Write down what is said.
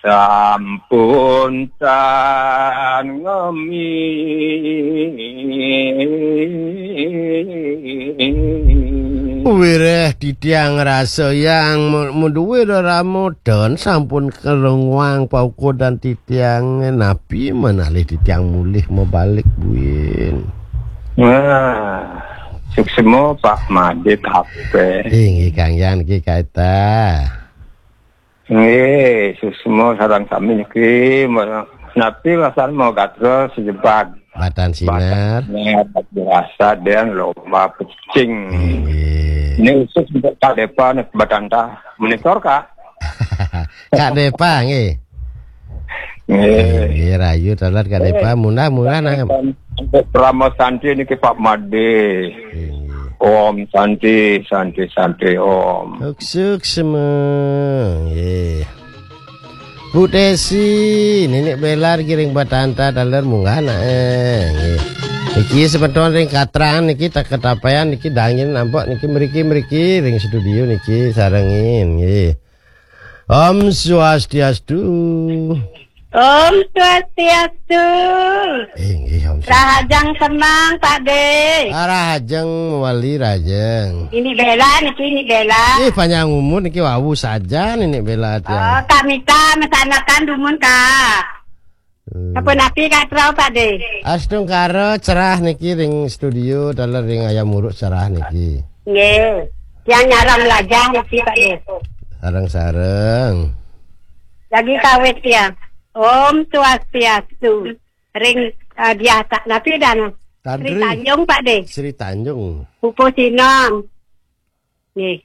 sampun tan ngemi wireh ditiang rasa yang menduwe ora modon sampun kerengwang pauko dan titiang nabi menalih titiang mulih mau balik buin. Wah, suksemo Pak Madit HP. Inggih Kang Yan iki kaita. Nggih, suksemo sareng sami niki nabi masan mau gatro sejebat. Batan sinar. Biasa dan lomba pecing. Ini khusus untuk Kak Depa nih Batanta monitor Kak. Kak Depa nggih. Nggih rayu talar Kak Depa munah-munah nah. Untuk Ramo Santi niki Pak Made. Om Santi Om. Suk semua. Nggih. Bu Desi, Nenek Belar giring Batanta daler munggah nggih. Niki sebentar ring katran niki tak ketapaian niki dangin nampok niki mriki ring studio niki sarengin nggih. Om Swastiastu. Om Swastiastu. Nggih Om. Rahajang senang Pak De. Rahajeng wali rajeng. Ini Bella niki Bella. Panjang umur niki wawu saja Nenek Bella tiang. Oh, kami mesanakan dumun Kak. Apa napi katrau Pak De? Astung karo cerah niki ring studio dalam ring ayam muruk cerah niki. Nggih. Yang nyaram lajah niki Pak De. Sareng-sareng. Lagi kawit ya. Om Swastiastu. Ring dia tak napi dan Sri Tanjung Pak De. Sri Tanjung. Pupu Sinom. Nih.